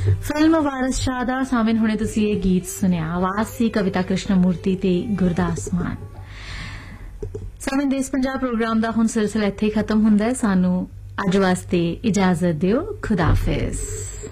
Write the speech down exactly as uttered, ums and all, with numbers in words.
Film वारिस शाह दा सामने हुणे तुसी ये गीत सुनिया। आवाज सी कविता कृष्णमूर्ति ते गुरदास मान। सामने देश पंजाब प्रोग्राम दा हुण सिलसिला इत्थे खत्म हुंदा है। सानू अज वास्ते इजाजत दियो। खुदाफिज।